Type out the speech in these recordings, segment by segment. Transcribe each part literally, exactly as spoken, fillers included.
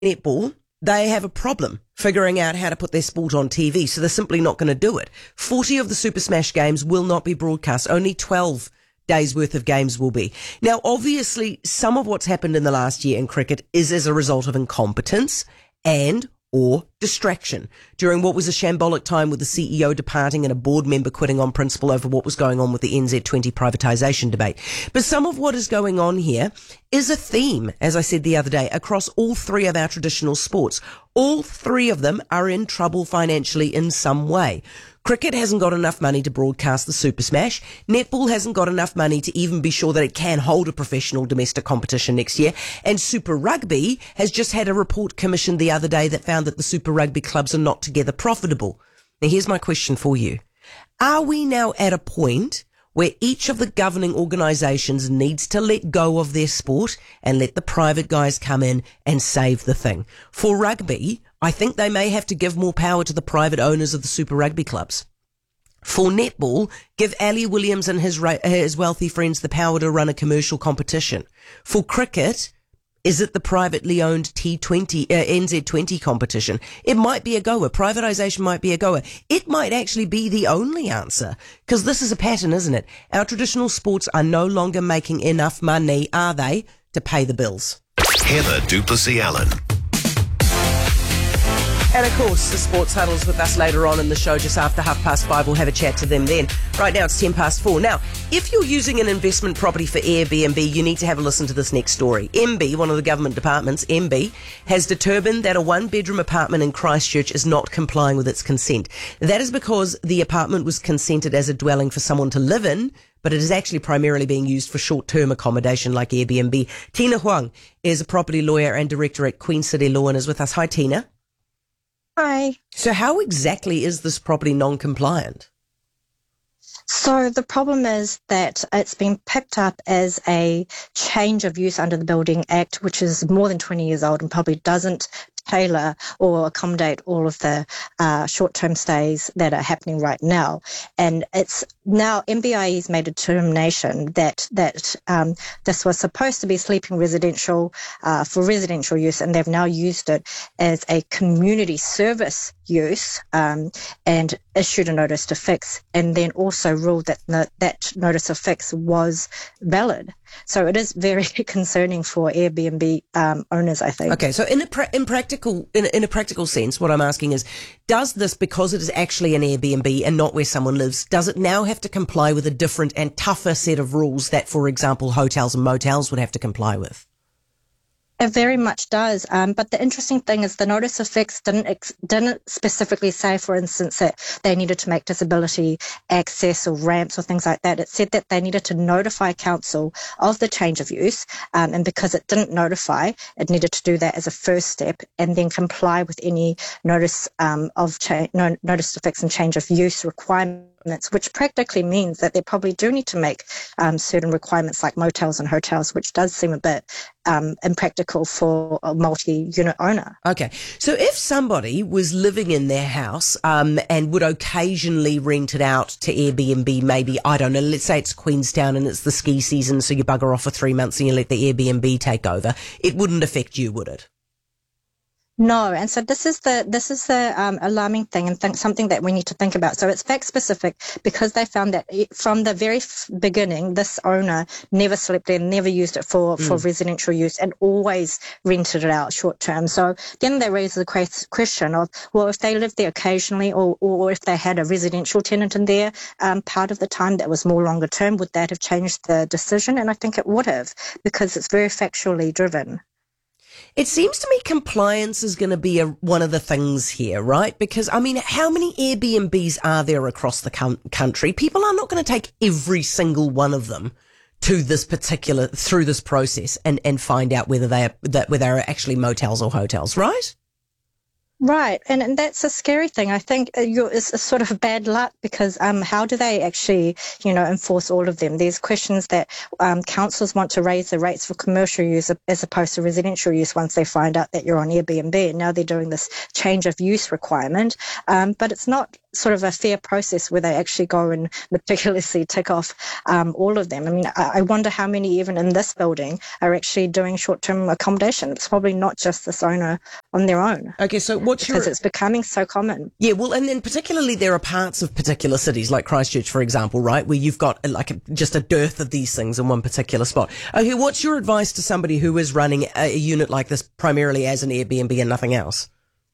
netball, they have a problem figuring out how to put their sport on T V, so they're simply not going to do it. forty of the Super Smash games will not be broadcast. Only twelve days worth of games will be. Now, obviously, some of what's happened in the last year in cricket is as a result of incompetence and or distraction during what was a shambolic time with the C E O departing and a board member quitting on principle over what was going on with the N Z twenty privatisation debate. But some of what is going on here is a theme, as I said the other day, across all three of our traditional sports. All three of them are in trouble financially in some way. Cricket hasn't got enough money to broadcast the Super Smash. Netball hasn't got enough money to even be sure that it can hold a professional domestic competition next year. And Super Rugby has just had a report commissioned the other day that found that the Super Rugby clubs are not together profitable. Now, here's my question for you. Are we now at a point where each of the governing organisations needs to let go of their sport and let the private guys come in and save the thing? For rugby, I think they may have to give more power to the private owners of the Super Rugby clubs. For netball, give Ali Williams and his ra- his wealthy friends the power to run a commercial competition. For cricket, is it the privately owned T twenty, uh, N Z twenty competition? It might be a goer. Privatisation might be a goer. It might actually be the only answer, because this is a pattern, isn't it? Our traditional sports are no longer making enough money, are they, to pay the bills? Heather du Plessis-Allen. And of course, the Sports Huddle's with us later on in the show, just after half past five. We'll have a chat to them then. Right now, it's ten past four. Now, if you're using an investment property for Airbnb, you need to have a listen to this next story. M B, one of the government departments, M B, has determined that a one-bedroom apartment in Christchurch is not complying with its consent. That is because the apartment was consented as a dwelling for someone to live in, but it is actually primarily being used for short-term accommodation like Airbnb. Tina Huang is a property lawyer and director at Queen City Law and is with us. Hi, Tina. Hi. So how exactly is this property non-compliant? So the problem is that it's been picked up as a change of use under the Building Act, which is more than twenty years old and probably doesn't tailor or accommodate all of the uh, short-term stays that are happening right now. And it's now M B I E's made a determination that that um, this was supposed to be sleeping residential uh, for residential use, and they've now used it as a community service use um, and issued a notice to fix, and then also ruled that no, that notice of fix was valid. So it is very concerning for Airbnb um, owners, I think. Okay, so in a pra- in practical in a, in a practical sense, what I'm asking is, does this, because it is actually an Airbnb and not where someone lives, does it now have to comply with a different and tougher set of rules that, for example, hotels and motels would have to comply with? It very much does. Um, but the interesting thing is the notice of fix didn't ex- didn't specifically say, for instance, that they needed to make disability access or ramps or things like that. It said that they needed to notify council of the change of use. Um, and because it didn't notify, it needed to do that as a first step and then comply with any notice um, of cha- no, notice to fix and change of use requirements, which practically means that they probably do need to make um, certain requirements like motels and hotels, which does seem a bit um, impractical for a multi-unit owner. Okay. So if somebody was living in their house um, and would occasionally rent it out to Airbnb, maybe, I don't know, let's say it's Queenstown and it's the ski season, so you bugger off for three months and you let the Airbnb take over, it wouldn't affect you, would it? No, and so this is the this is the um, alarming thing, and think, something that we need to think about. So it's fact specific because they found that it, from the very f- beginning, this owner never slept there, never used it for, mm. for residential use, and always rented it out short term. So then they raise the question of, well, if they lived there occasionally, or or if they had a residential tenant in there um, part of the time that was more longer term, would that have changed the decision? And I think it would have, because it's very factually driven. It seems to me compliance is going to be a, one of the things here, right? Because, I mean, how many Airbnbs are there across the com- country? People are not going to take every single one of them to this particular, through this process and, and find out whether they are, that, whether they're actually motels or hotels, right? Right, and, and that's a scary thing. I think you're, it's a sort of bad luck because um, how do they actually, you know, enforce all of them? There's questions that um, councils want to raise the rates for commercial use as opposed to residential use once they find out that you're on Airbnb, and now they're doing this change of use requirement. Um, but it's not sort of a fair process where they actually go and meticulously tick off um, all of them. I mean, I, I wonder how many even in this building are actually doing short-term accommodation. It's probably not just this owner on their own. Okay, so what's because your... it's becoming so common. Yeah, well, and then particularly there are parts of particular cities like Christchurch, for example, right, where you've got like a, just a dearth of these things in one particular spot. Okay, what's your advice to somebody who is running a, a unit like this primarily as an Airbnb and nothing else?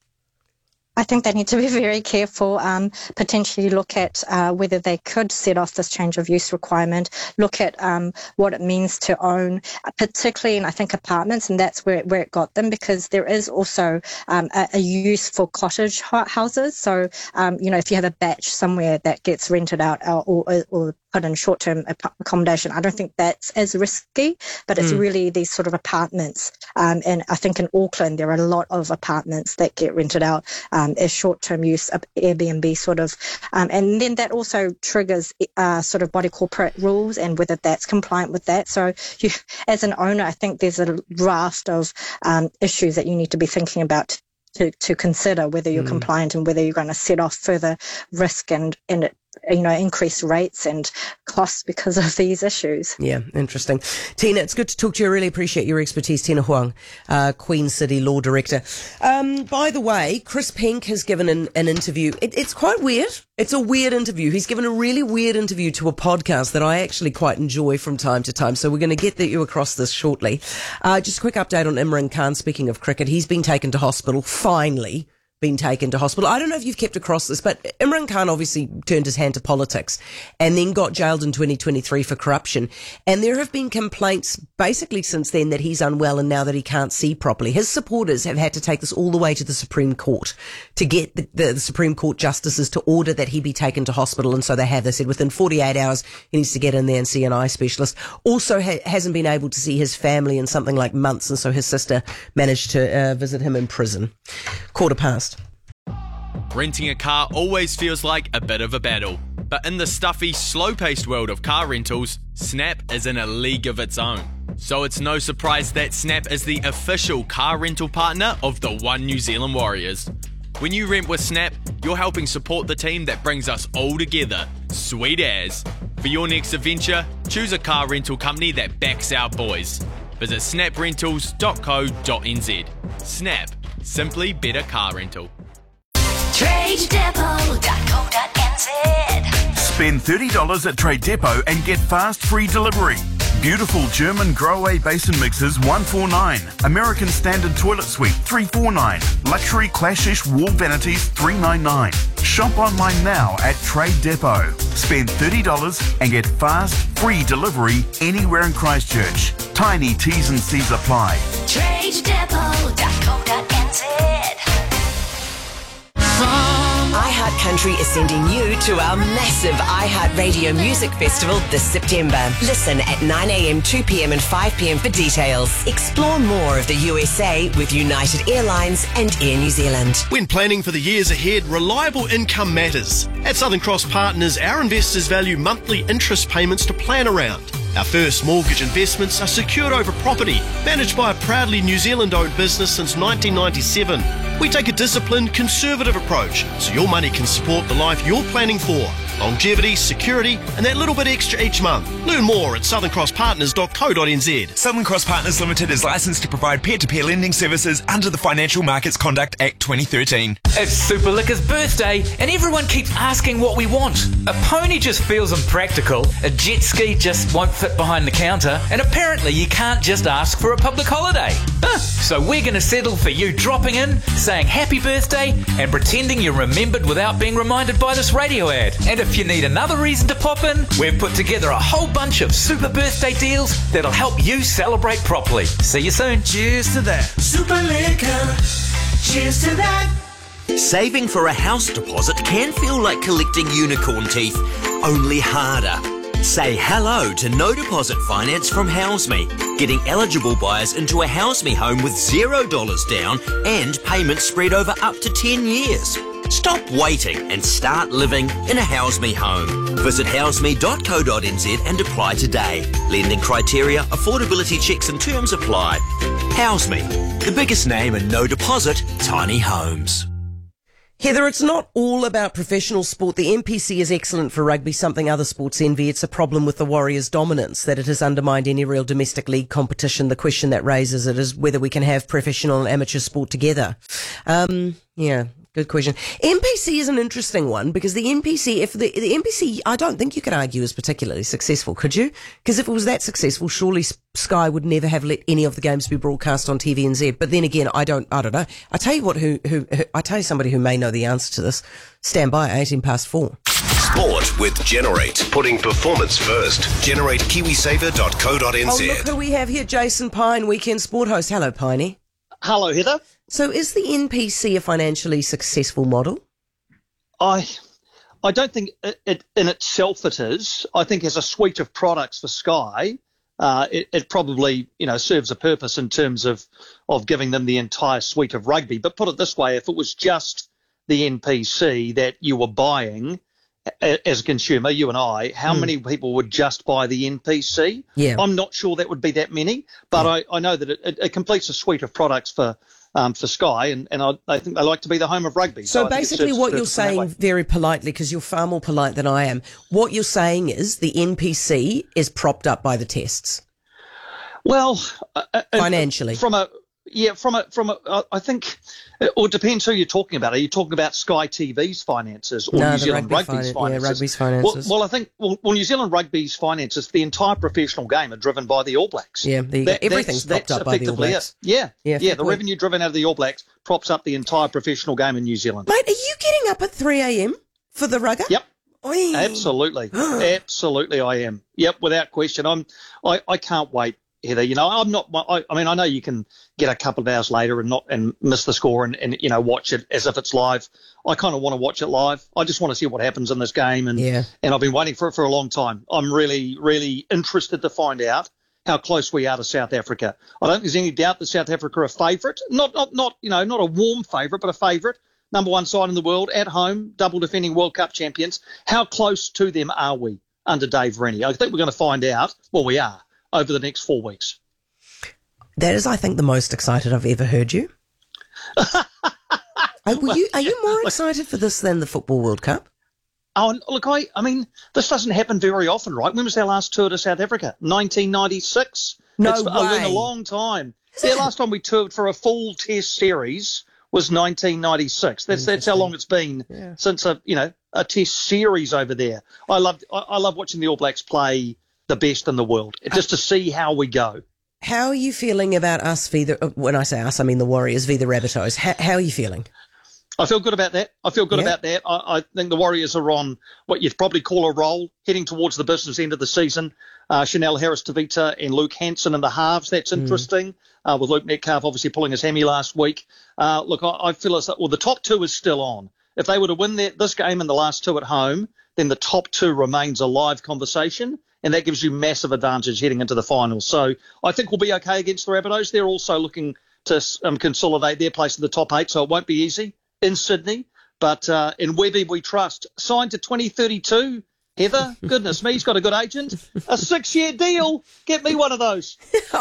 I think they need to be very careful, um, potentially look at uh, whether they could set off this change of use requirement, look at um, what it means to own, particularly in, I think, apartments, and that's where, where it got them, because there is also um, a, a use for cottage houses. So, um, you know, if you have a batch somewhere that gets rented out or, or, or put in short-term accommodation, I don't think that's as risky, but it's mm. really these sort of apartments. Um, and I think in Auckland, there are a lot of apartments that get rented out um, as short-term use, Airbnb sort of. Um, and then that also triggers uh, sort of body corporate rules and whether that's compliant with that. So you, as an owner, I think there's a raft of um, issues that you need to be thinking about to, to consider whether you're mm. compliant and whether you're going to set off further risk and, and it, you know, increased rates and costs because of these issues. Yeah, interesting. Tina, it's good to talk to you. I really appreciate your expertise. Tina Huang, uh, Queen City Law Director. Um, by the way, Chris Pink has given an, an interview. It, it's quite weird. It's a weird interview. He's given a really weird interview to a podcast that I actually quite enjoy from time to time. So we're going to get you across this shortly. Uh, just a quick update on Imran Khan. Speaking of cricket, he's been taken to hospital, finally. been taken to hospital. I don't know if you've kept across this, but Imran Khan obviously turned his hand to politics and then got jailed in twenty twenty-three for corruption. And there have been complaints basically since then that he's unwell and now that he can't see properly. His supporters have had to take this all the way to the Supreme Court to get the, the, the Supreme Court justices to order that he be taken to hospital. And so they have. They said within forty-eight hours he needs to get in there and see an eye specialist. Also ha- hasn't been able to see his family in something like months. And so his sister managed to uh, visit him in prison. Quarter past. Renting a car always feels like a bit of a battle, but in the stuffy, slow-paced world of car rentals, Snap is in a league of its own. So it's no surprise that Snap is the official car rental partner of the One New Zealand Warriors. When you rent with Snap, you're helping support the team that brings us all together. Sweet as. For your next adventure, choose a car rental company that backs our boys. Visit snap rentals dot co dot n z. Snap. Simply better car rental. trade depot dot co dot n z. Spend thirty dollars at Trade Depot and get fast free delivery. Beautiful German Grohe basin mixers one forty-nine. American Standard Toilet Suite three forty-nine. Luxury Clashish wall vanities three ninety-nine. Shop online now at Trade Depot. Spend thirty dollars and get fast free delivery anywhere in Christchurch. Tiny T's and C's apply. trade depot dot co dot n z. iHeartCountry is sending you to our massive iHeartRadio Music Festival this September. Listen at nine a.m, two p.m. and five p.m. for details. Explore more of the U S A with United Airlines and Air New Zealand. When planning for the years ahead, reliable income matters. At Southern Cross Partners, our investors value monthly interest payments to plan around. Our first mortgage investments are secured over property, managed by a proudly New Zealand-owned business since nineteen ninety-seven. We take a disciplined, conservative approach so your money can support the life you're planning for. Longevity, security, and that little bit extra each month. Learn more at southern cross partners dot co dot n z. Southern Cross Partners Limited is licensed to provide peer-to-peer lending services under the Financial Markets Conduct Act twenty thirteen. It's Super Liquor's birthday and everyone keeps asking what we want. A pony just feels impractical, a jet ski just won't fit behind the counter, and apparently you can't just ask for a public holiday. Huh. So we're going to settle for you dropping in, saying happy birthday, and pretending you remembered without being reminded by this radio ad. And if you need another reason to pop in, we've put together a whole bunch of super birthday deals that'll help you celebrate properly. See you soon. Cheers to that. Super Liquor. Cheers to that. Saving for a house deposit can feel like collecting unicorn teeth, only harder. Say hello to no deposit finance from HouseMe, getting eligible buyers into a HouseMe home with zero dollars down and payments spread over up to ten years. Stop waiting and start living in a HouseMe home. Visit house me dot co dot n z and apply today. Lending criteria, affordability checks and terms apply. HouseMe, the biggest name in no deposit tiny homes. Heather, it's not all about professional sport. The N P C is excellent for rugby, something other sports envy. It's a problem with the Warriors' dominance, that it has undermined any real domestic league competition. The question that raises it is whether we can have professional and amateur sport together. Um, yeah. Good question. N P C is an interesting one because the N P C, if the, the N P C, I don't think you could argue is particularly successful, could you? Because if it was that successful, surely Sky would never have let any of the games be broadcast on T V N Z. But then again, I don't, I don't know. I tell you what, who, who, who I tell you somebody who may know the answer to this. Stand by, eighteen past four. Sport with Generate. Putting performance first. generate kiwi saver dot co dot n z. Oh, look who we have here, Jason Pine, Weekend Sport host. Hello, Piney. Hello, Heather. So is the N P C a financially successful model? I I don't think it, it in itself it is. I think as a suite of products for Sky, uh, it, it probably, you know, serves a purpose in terms of, of giving them the entire suite of rugby. But put it this way, if it was just the N P C that you were buying as a consumer, you and I, how mm. many people would just buy the N P C? Yeah. I'm not sure that would be that many, but yeah. I, I know that it, it, it completes a suite of products for Um, for Sky, and, and I, I think they like to be the home of rugby. So, so basically what you're saying, very politely, because you're far more polite than I am, what you're saying is the N P C is propped up by the tests? Well, uh, financially. From a, yeah, from a, from a, uh, I think, it, or it depends who you're talking about. Are you talking about Sky T V's finances or no, New Zealand rugby Rugby's fin- finances? Yeah, rugby's finances. Well, well I think, well, well, New Zealand Rugby's finances, the entire professional game are driven by the All Blacks. Yeah, the, that, everything's propped up by the All Blacks. It. Yeah, yeah, yeah the point. revenue driven out of the All Blacks props up the entire professional game in New Zealand. Mate, are you getting up at three a.m. for the rugger? Yep. Oy. Absolutely. Absolutely I am. Yep, without question. I'm, I, I can't wait, Heather. You know, I'm not, I, I mean, I know you can get a couple of hours later and not, and miss the score and, and you know, watch it as if it's live. I kind of want to watch it live. I just want to see what happens in this game. And, yeah. and I've been waiting for it for a long time. I'm really, really interested to find out how close we are to South Africa. I don't think there's any doubt that South Africa are a favourite. Not, not, not, you know, not a warm favourite, but a favourite. Number one side in the world, at home, double defending World Cup champions. How close to them are we under Dave Rennie? I think we're going to find out, well, we are, over the next four weeks. That is, I think, the most excited I've ever heard you. are, were you. Are you more excited for this than the Football World Cup? Oh, look, I, I mean, this doesn't happen very often, right? When was our last tour to South Africa? nineteen ninety-six? No it's way. been a long time. Yeah, last time we toured for a full test series was nineteen ninety-six. That's that's how long it's been yeah. since a you know a test series over there. I love I, I love watching the All Blacks play the best in the world, just to see how we go. How are you feeling about us v the, when I say us, I mean the Warriors v the Rabbitohs? How, how are you feeling? I feel good about that. I feel good yeah. about that. I, I think the Warriors are on what you'd probably call a roll, heading towards the business end of the season. Uh, Chanel Harris-Tavita and Luke Hanson in the halves. That's interesting. Mm. Uh, with Luke Metcalf obviously pulling his hammy last week. Uh, look, I, I feel as well, the top two is still on. If they were to win that, this game and the last two at home, then the top two remains a live conversation, and that gives you massive advantage heading into the finals. So I think we'll be okay against the Rabbitohs. They're also looking to um, consolidate their place in the top eight, so it won't be easy in Sydney. But uh, in Webby we trust. Signed to twenty thirty-two. Heather, goodness me, he's got a good agent. A six-year deal. Get me one of those.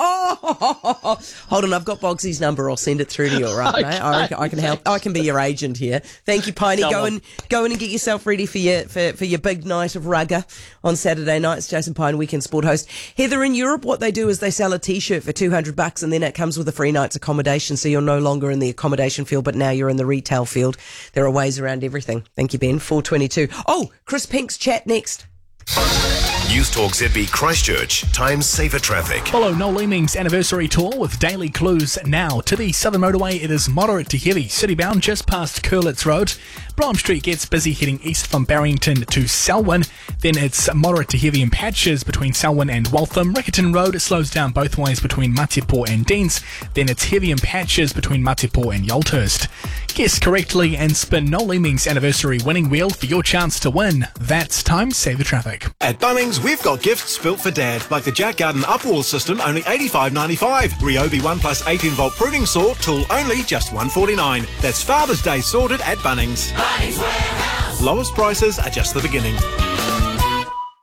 oh, hold on, I've got Bogsy's number. I'll send it through to you, all right, okay. mate? I, reckon I can help. I can be your agent here. Thank you, Piney. Come go on. and go in and get yourself ready for your for, for your big night of rugger on Saturday night. It's Jason Pine, Weekend Sport host. Heather, in Europe, what they do is they sell a T-shirt for two hundred bucks, and then it comes with a free night's accommodation. So you're no longer in the accommodation field, but now you're in the retail field. There are ways around everything. Thank you, Ben. four twenty-two. Oh, Chris Pink's chat next. News Talk Z B Christchurch. Time saver traffic. Follow Noel Leeming's anniversary tour with daily clues now. To the Southern Motorway, it is moderate to heavy. Citybound just past Curlitz Road. Brougham Street gets busy heading east from Barrington to Selwyn. Then it's moderate to heavy in patches between Selwyn and Waltham. Riccarton Road slows down both ways between Matipo and Deans. Then it's heavy in patches between Matipo and Yolthurst. Guess correctly and spin Noel Leeming's anniversary winning wheel for your chance to win. That's Time Saver Traffic. At Bunnings, we've got gifts built for Dad, like the Jack Garden Upwall system, only eighty-five ninety-five. Ryobi one plus eighteen volt pruning saw, tool only just one forty-nine. That's Father's Day sorted at Bunnings. Bunnings Warehouse. Lowest prices are just the beginning.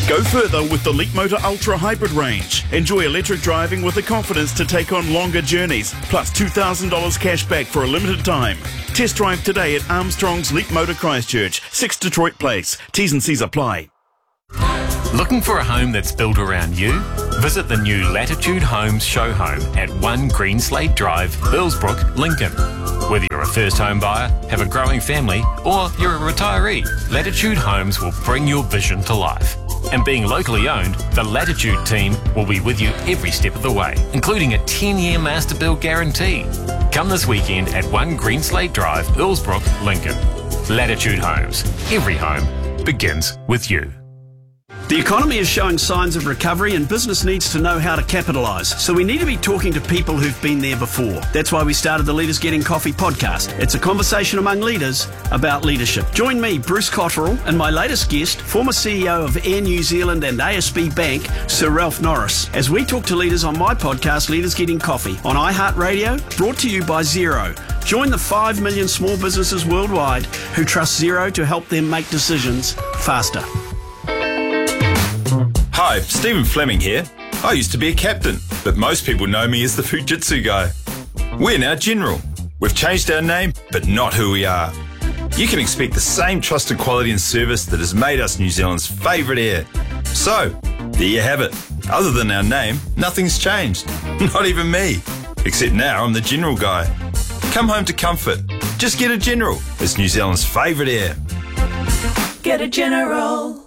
Go further with the Leapmotor Ultra Hybrid range. Enjoy electric driving with the confidence to take on longer journeys, plus two thousand dollars cash back for a limited time. Test drive today at Armstrong's Leapmotor Christchurch, six Detroit Place. T's and C's apply. Looking for a home that's built around you? Visit the new Latitude Homes show home at one Greenslade Drive, Earlsbrook, Lincoln. Whether you're a first home buyer, have a growing family, or you're a retiree, Latitude Homes will bring your vision to life. And being locally owned, the Latitude team will be with you every step of the way, including a ten-year master build guarantee. Come this weekend at one Greenslade Drive, Earlsbrook, Lincoln. Latitude Homes. Every home begins with you. The economy is showing signs of recovery and business needs to know how to capitalise. So we need to be talking to people who've been there before. That's why we started the Leaders Getting Coffee podcast. It's a conversation among leaders about leadership. Join me, Bruce Cotterill, and my latest guest, former C E O of Air New Zealand and A S B Bank, Sir Ralph Norris, as we talk to leaders on my podcast, Leaders Getting Coffee, on iHeartRadio, brought to you by Xero. Join the five million small businesses worldwide who trust Xero to help them make decisions faster. Hi, Stephen Fleming here. I used to be a captain, but most people know me as the Fujitsu guy. We're now General. We've changed our name, but not who we are. You can expect the same trusted quality and service that has made us New Zealand's favourite air. So, there you have it. Other than our name, nothing's changed. Not even me. Except now I'm the General guy. Come home to comfort. Just get a General. It's New Zealand's favourite air. Get a General.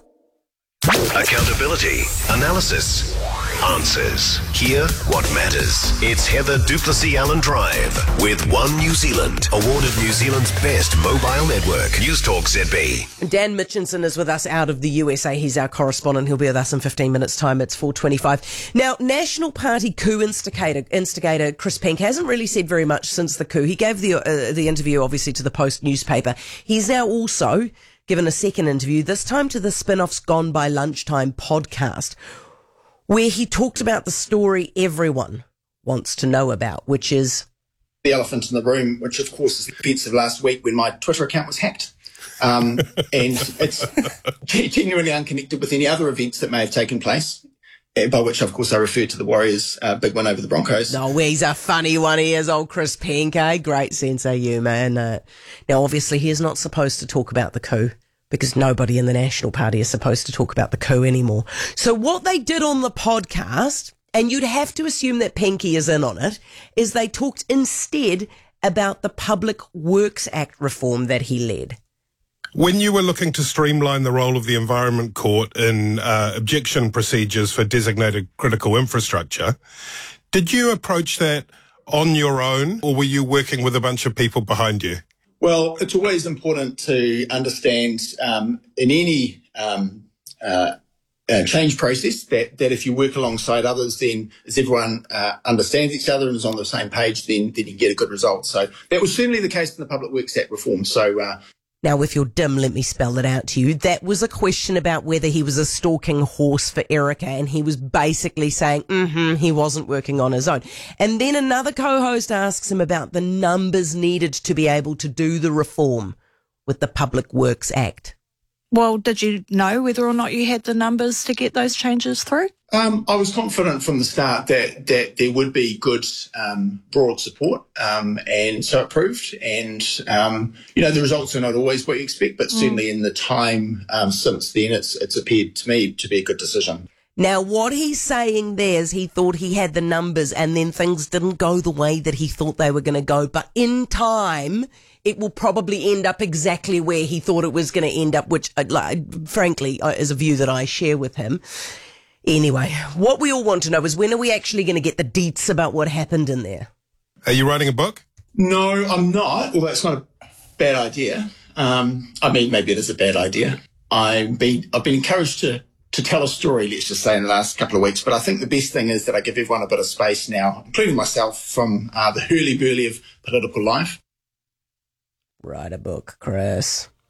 Accountability, analysis, answers. Hear what matters. It's Heather Duplessis Allen Drive with One New Zealand, awarded New Zealand's best mobile network. News Talk Z B. Dan Mitchinson is with us out of the U S A. He's our correspondent. He'll be with us in fifteen minutes' time. It's four twenty-five. Now, National Party coup instigator, instigator Chris Pink hasn't really said very much since the coup. He gave the uh, the interview, obviously, to the Post newspaper. He's now also given a second interview, this time to the Spin-Off's Gone by Lunchtime podcast, where he talked about the story everyone wants to know about, which is the elephant in the room, which of course is the events of last week when my Twitter account was hacked. Um, and it's genuinely unconnected with any other events that may have taken place, by which, of course, I refer to the Warriors' uh, big win over the Broncos. No, he's a funny one. He is, old Chris Pink, eh? Great sense, eh, you, man? Uh, now, obviously, he is not supposed to talk about the coup, because nobody in the National Party is supposed to talk about the coup anymore. So what they did on the podcast, and you'd have to assume that Pinky is in on it, is they talked instead about the Public Works Act reform that he led. When you were looking to streamline the role of the Environment Court in uh, objection procedures for designated critical infrastructure, did you approach that on your own, or were you working with a bunch of people behind you? Well, it's always important to understand um, in any um, uh, uh, change process that, that if you work alongside others, then as everyone uh, understands each other and is on the same page, then, then you get a good result. So that was certainly the case in the Public Works Act reform. So uh, Now, with your dim, let me spell it out to you. That was a question about whether he was a stalking horse for Erica, and he was basically saying, mm-hmm, he wasn't working on his own. And then another co-host asks him about the numbers needed to be able to do the reform with the Public Works Act. Well, did you know whether or not you had the numbers to get those changes through? Um, I was confident from the start that, that there would be good um, broad support, um, and so it proved. And, um, you know, the results are not always what you expect, but certainly mm. in the time um, since then, it's, it's appeared to me to be a good decision. Now, what he's saying there is he thought he had the numbers and then things didn't go the way that he thought they were going to go. But in time, it will probably end up exactly where he thought it was going to end up, which, like, frankly, is a view that I share with him. Anyway, what we all want to know is when are we actually going to get the deets about what happened in there? Are you writing a book? No, I'm not, although it's not a bad idea. Um, I mean, maybe it is a bad idea. I've been, I've been encouraged to, to tell a story, let's just say, in the last couple of weeks, but I think the best thing is that I give everyone a bit of space now, including myself, from uh, the hurly-burly of political life. Write a book, Chris.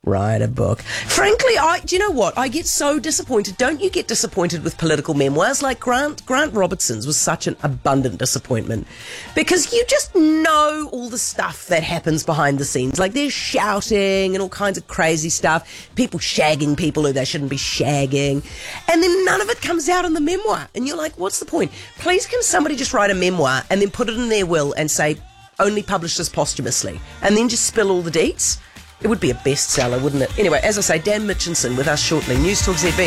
Write a book. Frankly, I do you know what? I get so disappointed. Don't you get disappointed with political memoirs? Like Grant Grant Robertson's was such an abundant disappointment because you just know all the stuff that happens behind the scenes. Like there's shouting and all kinds of crazy stuff, people shagging people who they shouldn't be shagging, and then none of it comes out in the memoir. And you're like, what's the point? Please can somebody just write a memoir and then put it in their will and say, only publish this posthumously, and then just spill all the deets? It would be a bestseller, wouldn't it? Anyway, as I say, Dan Mitchinson with us shortly. News Talk Z B.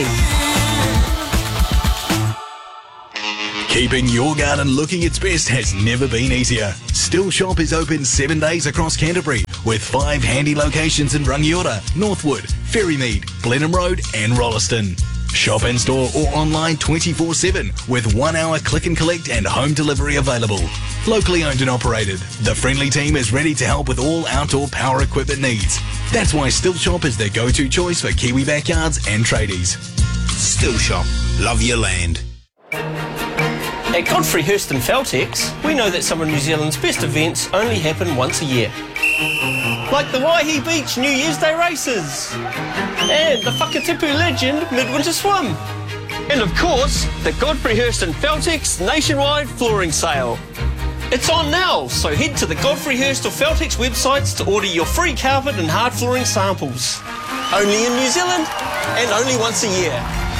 Keeping your garden looking its best has never been easier. Still Shop is open seven days across Canterbury with five handy locations in Rangiora, Northwood, Ferrymead, Blenheim Road and Rolleston. Shop in store or online twenty-four seven with one hour click and collect and home delivery available. Locally owned and operated, the friendly team is ready to help with all outdoor power equipment needs. That's why Still Shop is the go-to choice for Kiwi backyards and tradies. Still Shop. Love your land. At Godfrey Hirst and Feltex, we know that some of New Zealand's best events only happen once a year. Like the Waihi Beach New Year's Day races. And the Whakatipu Legend Midwinter Swim. And of course, the Godfrey Hirst and Feltex nationwide flooring sale. It's on now, so head to the Godfrey Hirst or Feltex websites to order your free carpet and hard flooring samples. Only in New Zealand and only once a year.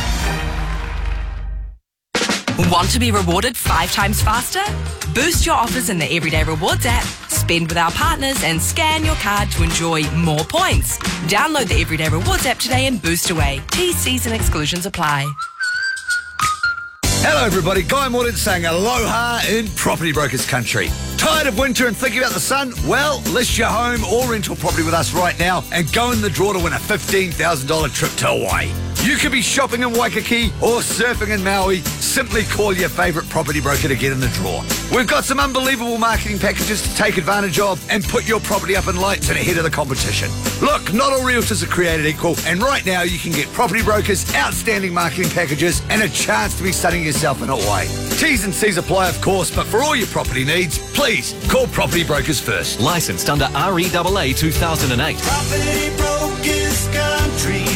Want to be rewarded five times faster? Boost your offers in the Everyday Rewards app. Spend with our partners and scan your card to enjoy more points. Download the Everyday Rewards app today and boost away. T, Cs and exclusions apply. Hello everybody, Guy Morton saying aloha in Property Brokers Country. Tired of winter and thinking about the sun? Well, list your home or rental property with us right now and go in the draw to win a fifteen thousand dollars trip to Hawaii. You could be shopping in Waikiki or surfing in Maui. Simply call your favourite property broker to get in the draw. We've got some unbelievable marketing packages to take advantage of and put your property up in lights and ahead of the competition. Look, not all realtors are created equal, and right now you can get Property Brokers outstanding marketing packages and a chance to be sunning yourself in Hawaii. T's and C's apply, of course, but for all your property needs, please call Property Brokers first. Licensed under R E A A two thousand eight. Property Brokers Country.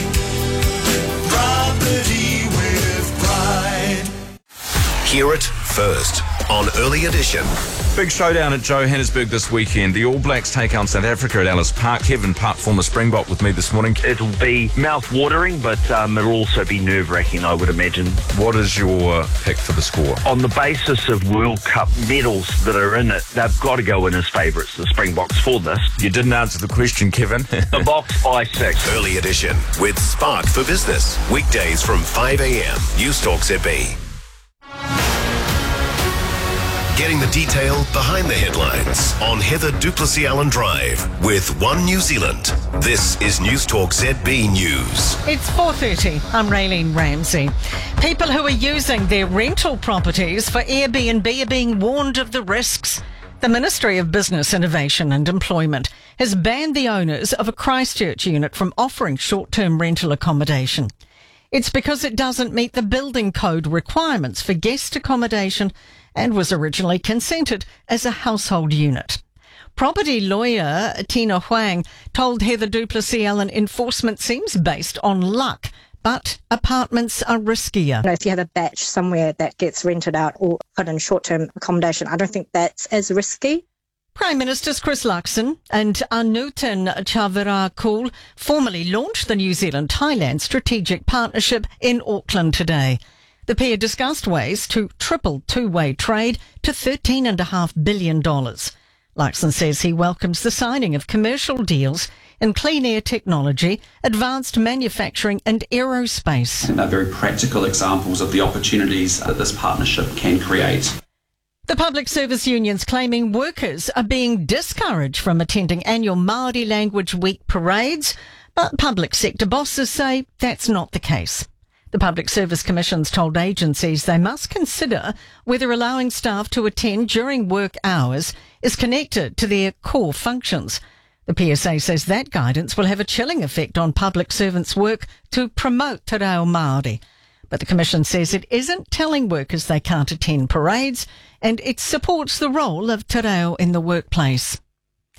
Property with pride. Hear it first on Early Edition. Big showdown at Johannesburg this weekend. The All Blacks take on South Africa at Ellis Park. Kevin Putt, former Springbok, with me this morning. It'll be mouth-watering, but um, it'll also be nerve-wracking, I would imagine. What is your pick for the score? On the basis of World Cup medals that are in it, they've got to go in as favourites, the Springboks, for this. You didn't answer the question, Kevin. The Boks by six. Early Edition with Spark for Business. Weekdays from five a.m. News Talk Z B. Getting the detail behind the headlines on Heather Duplessis Allen Drive with One New Zealand. This is News Talk Z B News. It's four thirty. I'm Raylene Ramsey. People who are using their rental properties for Airbnb are being warned of the risks. The Ministry of Business, Innovation and Employment has banned the owners of a Christchurch unit from offering short-term rental accommodation. It's because it doesn't meet the building code requirements for guest accommodation and was originally consented as a household unit. Property lawyer Tina Huang told Heather Duplessis Allen enforcement seems based on luck, but apartments are riskier. You know, if you have a batch somewhere that gets rented out or put in short-term accommodation, I don't think that's as risky. Prime Ministers Chris Luxon and Anutin Charnvirakul formally launched the New Zealand-Thailand Strategic Partnership in Auckland today. The pair discussed ways to triple two-way trade to thirteen point five billion dollars. Luxon says he welcomes the signing of commercial deals in clean air technology, advanced manufacturing and aerospace. I think they're very practical examples of the opportunities that this partnership can create. The Public Service Union's claiming workers are being discouraged from attending annual Māori Language Week parades, but public sector bosses say that's not the case. The Public Service Commission's told agencies they must consider whether allowing staff to attend during work hours is connected to their core functions. The P S A says that guidance will have a chilling effect on public servants' work to promote Te Reo Māori. But the Commission says it isn't telling workers they can't attend parades, and it supports the role of Te Reo in the workplace.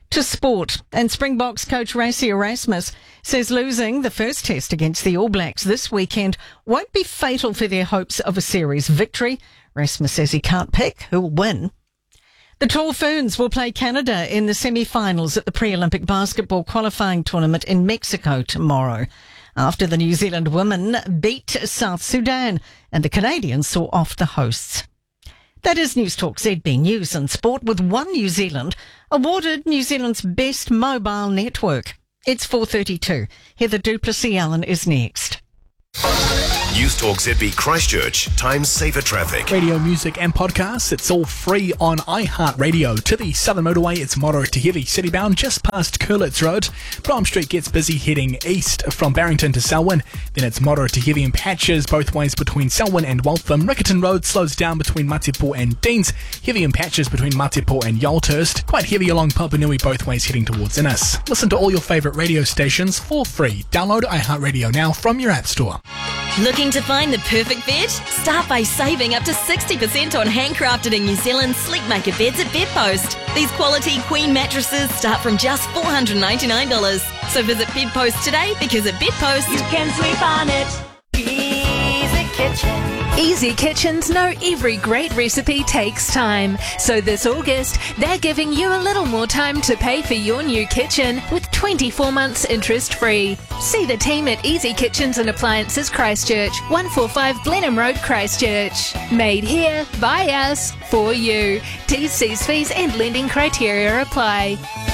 To sport, and Springboks coach Racy Erasmus says losing the first test against the All Blacks this weekend won't be fatal for their hopes of a series victory. Erasmus says he can't pick who'll win. The Tall Ferns will play Canada in the semi-finals at the pre-Olympic basketball qualifying tournament in Mexico tomorrow, after the New Zealand women beat South Sudan and the Canadians saw off the hosts. That is News Talk Z B News and Sport, with One New Zealand awarded New Zealand's best mobile network. It's four thirty-two. Heather Duplessis-Allen is next. News Talk Z B Christchurch, Times Safer Traffic. Radio, music and podcasts, it's all free on iHeartRadio. To the Southern Motorway, it's moderate to heavy citybound just past Curlitz Road. Brougham Street gets busy heading east from Barrington to Selwyn. Then it's moderate to heavy in patches both ways between Selwyn and Waltham. Riccarton Road slows down between Matipo and Deans. Heavy in patches between Matipo and Yolthurst. Quite heavy along Papanui both ways heading towards Innis. Listen to all your favourite radio stations for free. Download iHeartRadio now from your app store. Looking to find the perfect bed? Start by saving up to sixty percent on handcrafted in New Zealand Sleepmaker beds at Bedpost. These quality queen mattresses start from just four hundred ninety-nine dollars. So visit Bedpost today, because at Bedpost You can sleep on it. Easy Kitchen. Easy Kitchens know every great recipe takes time. So this August, they're giving you a little more time to pay for your new kitchen with twenty-four months interest-free. See the team at Easy Kitchens and Appliances Christchurch, one forty-five Blenheim Road, Christchurch. Made here, by us, for you. T's, C's, fees and lending criteria apply.